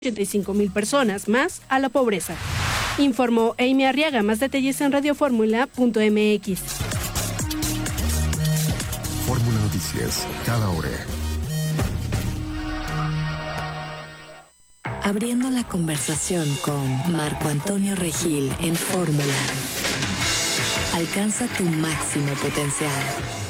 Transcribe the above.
85,000 personas más a la pobreza. Informó Amy Arriaga. Más detalles en radioformula.mx. Fórmula Noticias, cada hora. Abriendo la conversación con Marco Antonio Regil en Fórmula. Alcanza tu máximo potencial.